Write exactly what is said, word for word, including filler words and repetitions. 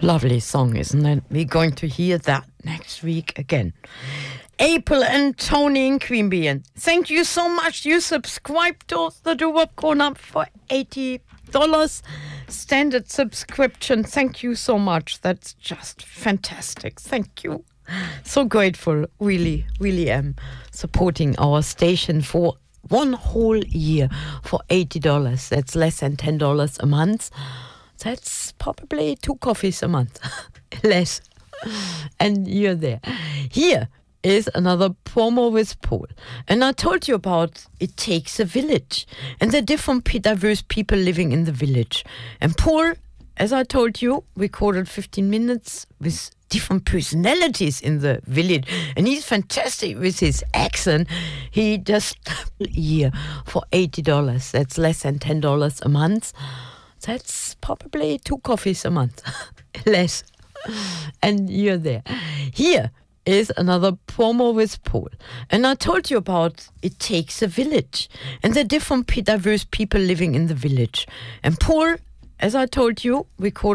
Lovely song, isn't it? We're going to hear that next week again. April and Tony in Queanbeyan, thank you so much. You subscribed to the Doo-Wop Corner for eighty dollars standard subscription. Thank you so much. That's just fantastic. Thank you. So grateful. Really, really am supporting our station for one whole year for eighty dollars. That's less than ten dollars a month. That's probably two coffees a month. Less. And you're there. Here is another promo with Paul. And I told you about It Takes a Village and the different diverse people living in the village. And Paul, as I told you, recorded fifteen minutes with different personalities in the village. And he's fantastic with his accent. He just here for eighty dollars. That's less than ten dollars a month. That's probably two coffees a month. Less. And you're there. Here is another promo with Paul. And I told you about It Takes a Village and the different diverse people living in the village. And Paul, as I told you, recorded